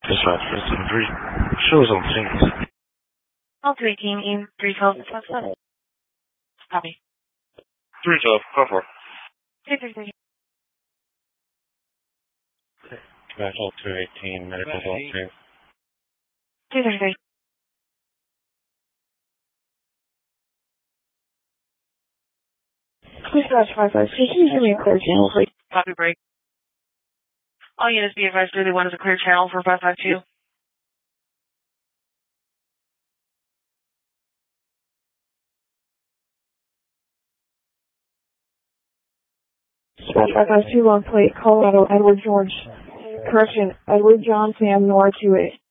Dispatch 373. Shows on scene. All 318 in 312. Copy. 312, call for. 233. Dispatch all 218, medical all 2. 233. Dispatch 556, can you give me a clear channel, please? Copy break. All units be advised 31 is a clear channel for 552. Dispatch 552, long plate, Colorado, Edward George. Correction, Edward John Sam Nora 28.